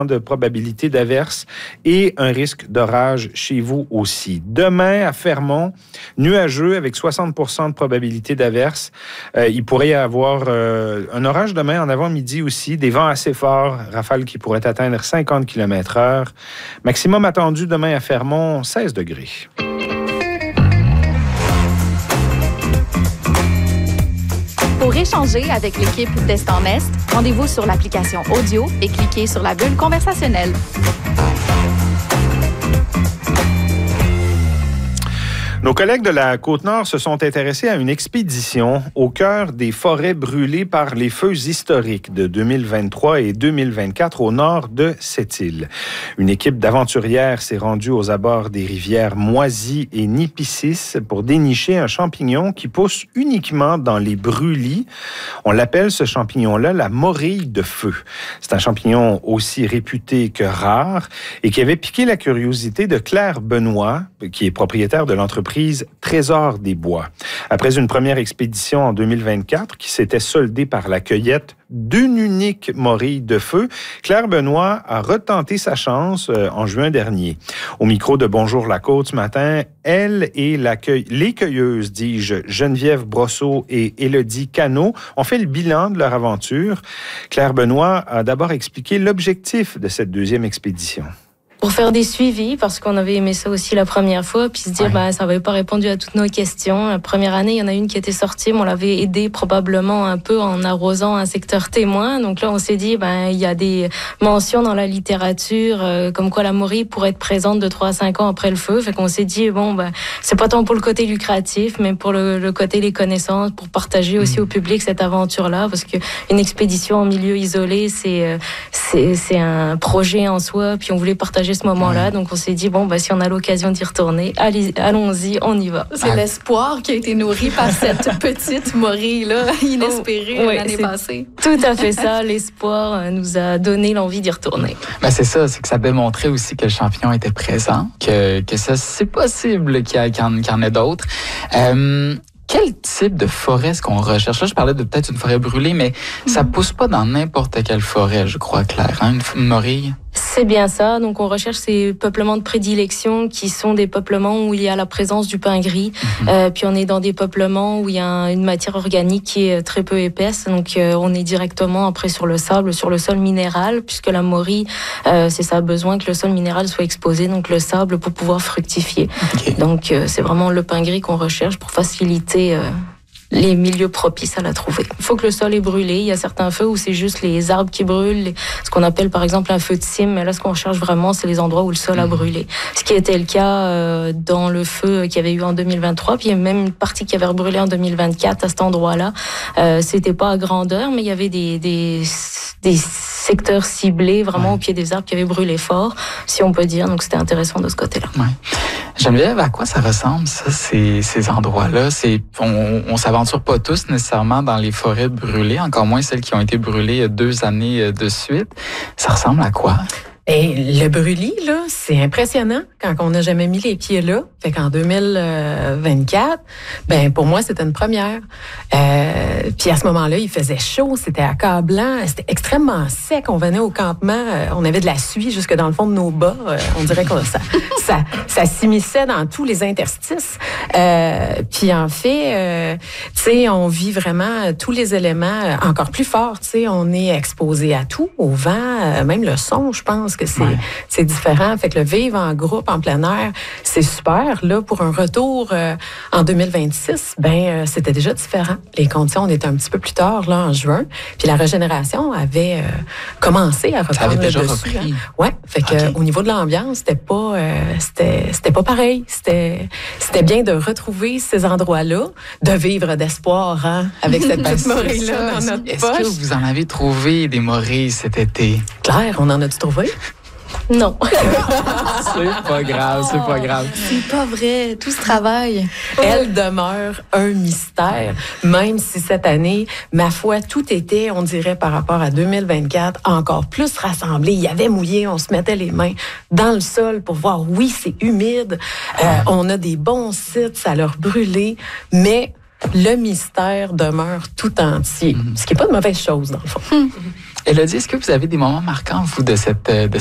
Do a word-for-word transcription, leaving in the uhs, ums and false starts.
de probabilité d'averse et un risque d'orage chez vous aussi. Demain, à Fermont, nuageux avec soixante pour cent de probabilité d'averse. Euh, il pourrait y avoir euh, un orage demain en avant-midi aussi, des vents assez forts, rafales qui pourraient atteindre cinquante kilomètres heure. Maximum attendu demain à Fermont, seize degrés. Pour échanger avec l'équipe d'Est en Est, rendez-vous sur l'application audio et cliquez sur la bulle conversationnelle. Nos collègues de la Côte-Nord se sont intéressés à une expédition au cœur des forêts brûlées par les feux historiques de deux mille vingt-trois et deux mille vingt-quatre au nord de cette île. Une équipe d'aventurières s'est rendue aux abords des rivières Moisy et Nipissis pour dénicher un champignon qui pousse uniquement dans les brûlis. On l'appelle, ce champignon-là, la morille de feu. C'est un champignon aussi réputé que rare et qui avait piqué la curiosité de Claire Benoît, qui est propriétaire de l'entreprise Trésor des Bois. Après une première expédition en deux mille vingt-quatre qui s'était soldée par la cueillette d'une unique morille de feu, Claire Benoît a retenté sa chance euh, en juin dernier. Au micro de Bonjour la Côte ce matin, elle et la cueille... les cueilleuses, dis-je, Geneviève Brosseau et Élodie Cano, ont fait le bilan de leur aventure. Claire Benoît a d'abord expliqué l'objectif de cette deuxième expédition. Pour faire des suivis, parce qu'on avait aimé ça aussi la première fois, puis se dire, ouais. ben, ça n'avait pas répondu à toutes nos questions. La première année, il y en a une qui était sortie, mais on l'avait aidé probablement un peu en arrosant un secteur témoin. Donc là, on s'est dit, ben, il y a des mentions dans la littérature, euh, comme quoi la morille pourrait être présente de trois à cinq ans après le feu. Fait qu'on s'est dit, bon, ben, c'est pas tant pour le côté lucratif, mais pour le, le côté des connaissances, pour partager aussi mmh. au public cette aventure-là, parce que une expédition en milieu isolé, c'est, c'est, c'est un projet en soi, puis on voulait partager ce moment-là, donc on s'est dit bon, ben, si on a l'occasion d'y retourner, allez, allons-y, on y va. C'est ah. l'espoir qui a été nourri par cette petite morille là, inespérée oh, oui, l'année passée. Tout à fait ça, l'espoir nous a donné l'envie d'y retourner. Ben, c'est ça, c'est que ça démontrait aussi que le champignon était présent, que, que ça, c'est possible qu'il y, a, qu'il y en, qu'il y en ait d'autres. Euh, Quel type de forêt est-ce qu'on recherche? Là, je parlais de peut-être une forêt brûlée, mais mm-hmm. ça pousse pas dans n'importe quelle forêt, je crois, Claire, hein, une morille? C'est bien ça. Donc, on recherche ces peuplements de prédilection qui sont des peuplements où il y a la présence du pin gris. Mm-hmm. Euh, puis, on est dans des peuplements où il y a une matière organique qui est très peu épaisse. Donc, euh, on est directement après sur le sable, sur le sol minéral, puisque la morille, euh, c'est ça, a besoin que le sol minéral soit exposé, donc le sable, pour pouvoir fructifier. Okay. Donc, euh, c'est vraiment le pin gris qu'on recherche pour faciliter euh, les milieux propices à la trouver. Il faut que le sol est brûlé. Il y a certains feux où c'est juste les arbres qui brûlent, les, ce qu'on appelle par exemple un feu de cime. Mais là, ce qu'on recherche vraiment, c'est les endroits où le sol a brûlé. Ce qui était le cas euh, dans le feu qu'il y avait eu en deux mille vingt-trois. Puis il y a même une partie qui avait brûlé en deux mille vingt-quatre à cet endroit-là. Euh, c'était pas à grandeur, mais il y avait des, des, des secteurs ciblés vraiment ouais. au pied des arbres qui avaient brûlé fort, si on peut dire. Donc c'était intéressant de ce côté-là. Ouais. Geneviève, à quoi ça ressemble, ça, ces, ces endroits-là? C'est, on, on s'aventure pas tous nécessairement dans les forêts brûlées, encore moins celles qui ont été brûlées deux années de suite. Ça ressemble à quoi? Et le brûlis, là, c'est impressionnant quand on n'a jamais mis les pieds là. Fait qu'en deux mille vingt-quatre, ben pour moi, c'était une première. Euh, puis à ce moment-là, il faisait chaud, c'était accablant, c'était extrêmement sec. On venait au campement, euh, on avait de la suie jusque dans le fond de nos bas. Euh, on dirait que ça, ça, ça s'immisçait dans tous les interstices. Euh, puis en fait, euh, tu sais, on vit vraiment tous les éléments encore plus forts. Tu sais, on est exposé à tout, au vent, euh, même le son, je pense que c'est, ouais. c'est différent. Fait que le vivre en groupe, en plein air, c'est super. Là, pour un retour euh, en deux mille vingt-six, ben euh, c'était déjà différent. Les conditions, on était un petit peu plus tard, là, en juin. Puis la régénération avait euh, commencé à reprendre le dessus. Hein. Ouais. Fait que okay. euh, au niveau de l'ambiance, c'était pas, euh, c'était, c'était pas pareil. C'était, c'était bien de retrouver ces endroits-là, de vivre d'espoir, hein, avec cette petite morille-là dans notre Est-ce poche. Est-ce que vous en avez trouvé des morilles cet été? Claire, on en a-tu trouvé? Non. C'est pas grave, c'est pas grave. C'est pas vrai, tout ce travail. Elle demeure un mystère, même si cette année, ma foi, tout était, on dirait, par rapport à deux mille vingt-quatre, encore plus rassemblé. Il y avait mouillé, on se mettait les mains dans le sol pour voir, oui, c'est humide, euh, on a des bons sites, ça leur brûlé, mais le mystère demeure tout entier, mm-hmm. ce qui n'est pas de mauvaise chose, dans le fond. Mm-hmm. Élodie, est-ce que vous avez des moments marquants, vous, de cette, de